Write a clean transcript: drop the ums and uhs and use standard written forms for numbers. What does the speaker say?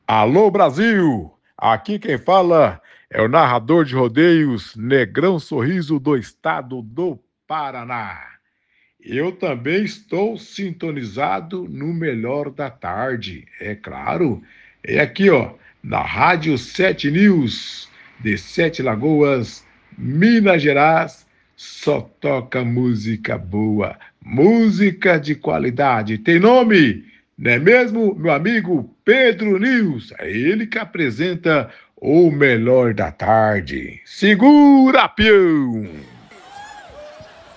Alô Brasil! Aqui quem fala é o narrador de rodeios Negrão Sorriso do estado do Paraná. Eu também estou sintonizado no melhor da tarde, é claro. É aqui, ó, na Rádio 7 News, de Sete Lagoas, Minas Gerais, só toca música boa, música de qualidade. Tem nome, não é mesmo, meu amigo Pedro News? É ele que apresenta o melhor da tarde. Segura, peão!